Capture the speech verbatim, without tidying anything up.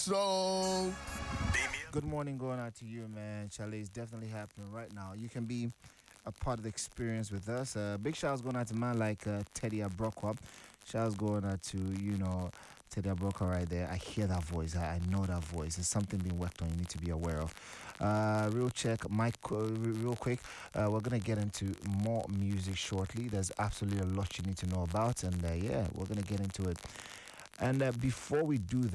So, Good morning going out to you, man. Chalet is definitely happening right now. You can be a part of the experience with us. Uh, big shouts going out to man like uh, Teddy Abrokwa. Shouts going out to, you know, Teddy Abrokwa right there. I hear that voice. I, I know that voice. It's something being worked on. You need to be aware of. Uh, real check, Mike, uh, real quick. Uh, we're going to get into more music shortly. There's absolutely a lot you need to know about. And uh, yeah, we're going to get into it. And uh, before we do